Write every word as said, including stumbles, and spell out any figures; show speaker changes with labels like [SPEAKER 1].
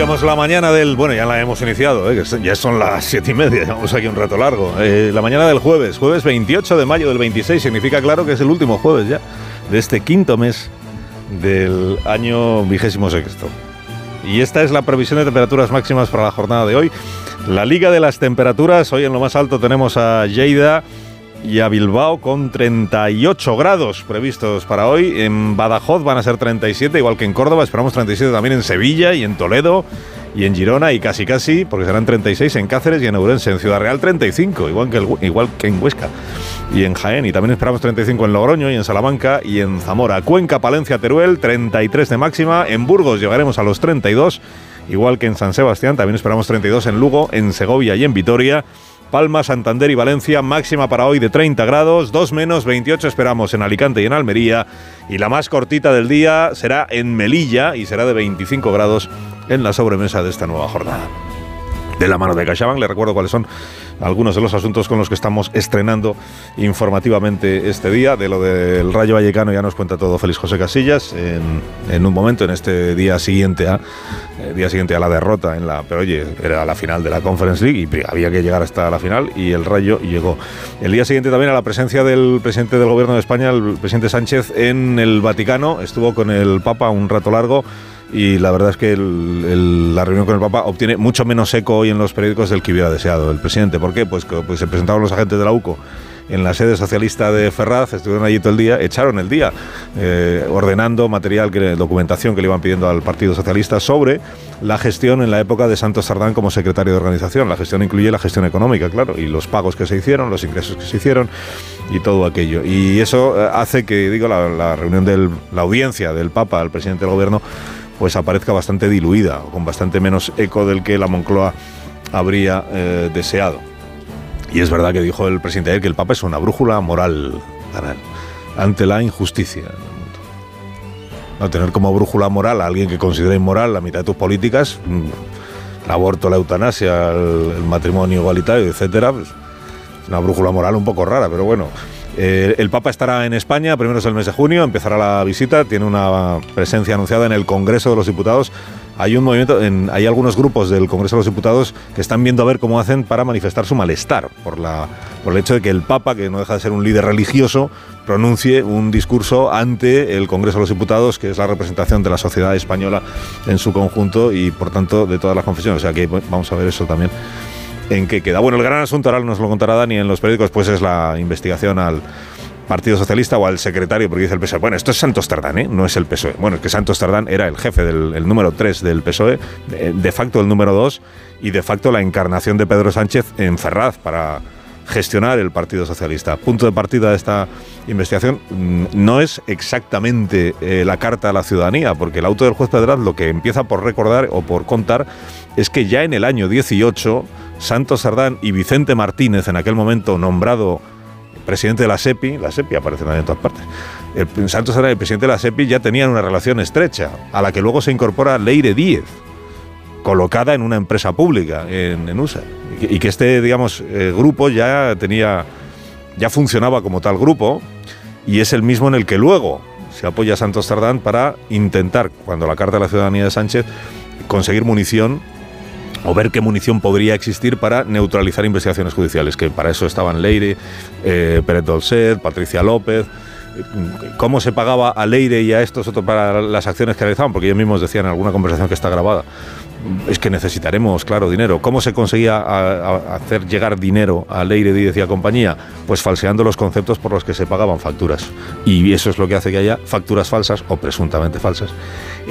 [SPEAKER 1] Iniciamos la mañana del... Bueno, ya la hemos iniciado, ¿eh? Que ya son las siete y media, llevamos aquí un rato largo. Eh, la mañana del jueves, jueves veintiocho de mayo del veintiséis, significa claro que es el último jueves ya de este quinto mes del año vigésimo sexto. Y esta es la previsión de temperaturas máximas para la jornada de hoy. La Liga de las Temperaturas, hoy en lo más alto tenemos a Lleida y a Bilbao con treinta y ocho grados previstos para hoy. En Badajoz van a ser treinta y siete, igual que en Córdoba. Esperamos treinta y siete también en Sevilla y en Toledo y en Girona, y casi casi, porque serán treinta y seis en Cáceres y en Ourense. En Ciudad Real treinta y cinco, igual que, el, igual que en Huesca y en Jaén. Y también esperamos treinta y cinco en Logroño y en Salamanca y en Zamora. Cuenca, Palencia, Teruel, treinta y tres de máxima. En Burgos llegaremos a los treinta y dos, igual que en San Sebastián. También esperamos treinta y dos en Lugo, en Segovia y en Vitoria. Palma, Santander y Valencia, máxima para hoy de treinta grados, dos menos, veintiocho esperamos en Alicante y en Almería, y la más cortita del día será en Melilla y será de veinticinco grados en la sobremesa de esta nueva jornada. De la mano de CaixaBank, les recuerdo cuáles son algunos de los asuntos con los que estamos estrenando informativamente este día. De lo del Rayo Vallecano ya nos cuenta todo Félix José Casillas en, en un momento, en este día siguiente a eh, día siguiente a la derrota en la, pero oye, era la final de la Conference League y había que llegar hasta la final y el Rayo llegó. El día siguiente también a la presencia del presidente del Gobierno de España, el presidente Sánchez, en el Vaticano. Estuvo con el Papa un rato largo. Y la verdad es que el, el, la reunión con el Papa obtiene mucho menos eco hoy en los periódicos del que hubiera deseado el presidente. ¿Por qué? Pues que pues se presentaron los agentes de la U C O en la sede socialista de Ferraz, estuvieron allí todo el día, echaron el día eh, ordenando material, que, documentación que le iban pidiendo al Partido Socialista sobre la gestión en la época de Santos Sardán como secretario de organización. La gestión incluye la gestión económica, claro, y los pagos que se hicieron, los ingresos que se hicieron y todo aquello. Y eso hace que, digo, la, la reunión de la audiencia del Papa al presidente del Gobierno pues aparezca bastante diluida, con bastante menos eco del que la Moncloa habría eh, deseado. Y es verdad que dijo el presidente ayer que el Papa es una brújula moral ante la injusticia. No, tener como brújula moral a alguien que considera inmoral la mitad de tus políticas, el aborto, la eutanasia, el, el matrimonio igualitario, etcétera, pues, es una brújula moral un poco rara, pero bueno. Eh, el Papa estará en España, primero es el mes de junio, empezará la visita, tiene una presencia anunciada en el Congreso de los Diputados. Hay un movimiento, en, hay algunos grupos del Congreso de los Diputados que están viendo a ver cómo hacen para manifestar su malestar por, la, por el hecho de que el Papa, que no deja de ser un líder religioso, pronuncie un discurso ante el Congreso de los Diputados, que es la representación de la sociedad española en su conjunto y por tanto de todas las confesiones. O sea que vamos a ver eso también en qué queda. Bueno, el gran asunto, ahora nos lo contará Dani en los periódicos, pues es la investigación al Partido Socialista o al secretario, porque dice el P S O E. Bueno, esto es Santos Tardán, ¿eh? No es el P S O E. Bueno, es que Santos Tardán era el jefe del el número tres del P S O E, de, de facto el número dos y de facto la encarnación de Pedro Sánchez en Ferraz para gestionar el Partido Socialista. Punto de partida de esta investigación no es exactamente eh, la carta a la ciudadanía, porque el auto del juez Pedraz lo que empieza por recordar o por contar es que ya en el año dieciocho Santos Tardán y Vicente Martínez, en aquel momento nombrado presidente de la SEPI, la SEPI aparece también en todas partes, el Santos Tardán y el presidente de la SEPI ya tenían una relación estrecha, a la que luego se incorpora Leire Díez, colocada en una empresa pública en, en U S A, y que, y que este, digamos, eh, grupo ya tenía, ya funcionaba como tal grupo, y es el mismo en el que luego se apoya Santos Tardán para intentar, cuando la carta de la ciudadanía de Sánchez, conseguir munición o ver qué munición podría existir para neutralizar investigaciones judiciales, que para eso estaban Leire, eh, Pérez Dolcet, Patricia López. ¿Cómo se pagaba a Leire y a estos otros para las acciones que realizaban? Porque ellos mismos decían en alguna conversación que está grabada, es que necesitaremos, claro, dinero. ¿Cómo se conseguía a, a hacer llegar dinero a Leire, Díez y a compañía? Pues falseando los conceptos por los que se pagaban facturas. Y eso es lo que hace que haya facturas falsas o presuntamente falsas